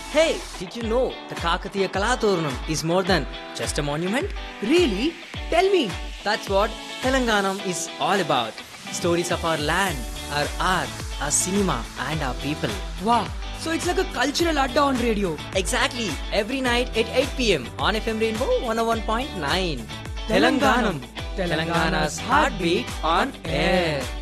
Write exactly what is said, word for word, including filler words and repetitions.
Hey, did you know the Kakatiya Kalatooranam is more than just a monument? Really? Tell me. That's what Telanganam is all about. Stories of our land, our art, our cinema, and our people. Wow. So it's like a cultural adda on radio. Exactly. Every night at eight p.m. on F M Rainbow one oh one point nine. Telanganam. Telangana's heartbeat on air.